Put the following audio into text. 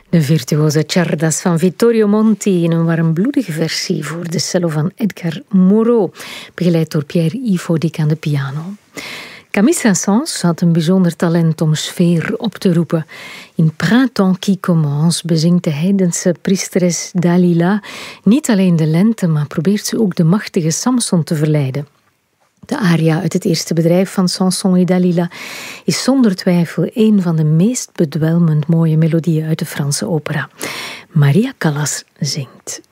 De virtuoze Ciardas van Vittorio Monti in een warmbloedige versie voor de cello van Edgar Moreau, begeleid door Pierre-Yves Audic aan de piano. Camille Saint-Saëns had een bijzonder talent om sfeer op te roepen. In Printemps qui commence bezingt de heidense priesteres Dalila niet alleen de lente, maar probeert ze ook de machtige Samson te verleiden. De aria uit het eerste bedrijf van Samson et Dalila is zonder twijfel een van de meest bedwelmend mooie melodieën uit de Franse opera. Maria Callas zingt.